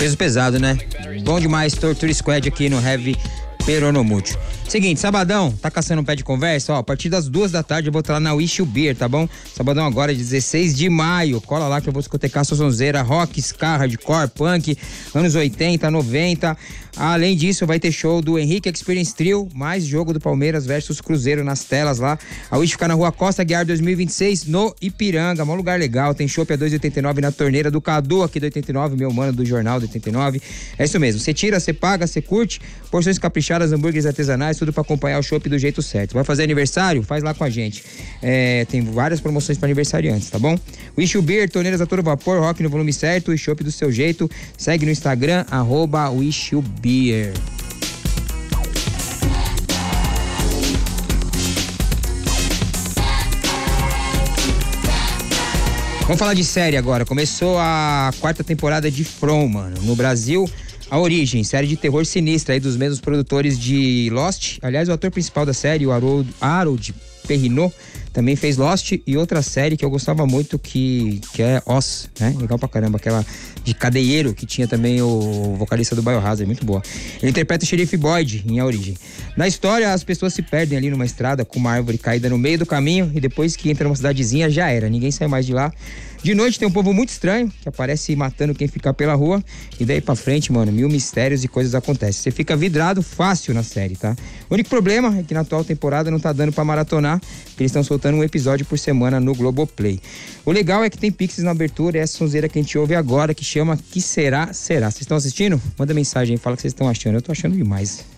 Peso pesado, né? Bom demais, Torture Squad aqui no Heavy Peronomútil. Seguinte, sabadão, tá caçando um pé de conversa? Ó, a partir das 2 da tarde eu vou estar lá na Wish You Beer, tá bom? Sabadão agora é 16 de maio. Cola lá que eu vou discotecar sua sonzeira, rock, ska, hardcore, punk, anos 80, 90. Além disso, vai ter show do Henrique Experience Trio, mais jogo do Palmeiras versus Cruzeiro nas telas lá. A Wish fica na Rua Costa Guiar 2026, no Ipiranga. Mó lugar legal, tem chopp a 2,89 na torneira do Cadu aqui do 89, meu mano do Jornal do 89. É isso mesmo, você tira, você paga, você curte, porções caprichadas, hambúrgueres artesanais, tudo pra acompanhar o chopp do jeito certo. Vai fazer aniversário? Faz lá com a gente. Tem várias promoções para aniversariantes, tá bom? Wish You Beer, torneiras a todo vapor, rock no volume certo e chopp do seu jeito. Segue no Instagram, @Wish You Beer. Vamos falar de série agora. Começou a 4ª temporada de From, mano. No Brasil, A Origem, série de terror sinistra aí dos mesmos produtores de Lost. Aliás, o ator principal da série, o Harold Perrineau, também fez Lost e outra série que eu gostava muito que é Oz, né? Legal pra caramba, aquela de cadeieiro que tinha também o vocalista do Biohazard, muito boa. Ele interpreta o xerife Boyd em A Origem. Na história, as pessoas se perdem ali numa estrada com uma árvore caída no meio do caminho e depois que entra numa cidadezinha já era, ninguém sai mais de lá. De noite tem um povo muito estranho que aparece matando quem ficar pela rua e daí pra frente, mano, 1000 mistérios e coisas acontecem. Você fica vidrado fácil na série, tá? O único problema é que na atual temporada não tá dando pra maratonar, porque eles estão soltando um episódio por semana no Globoplay. O legal é que tem Pixies na abertura e essa sonzeira que a gente ouve agora que chama Que Será, Será. Vocês estão assistindo? Manda mensagem aí, fala o que vocês estão achando. Eu tô achando demais.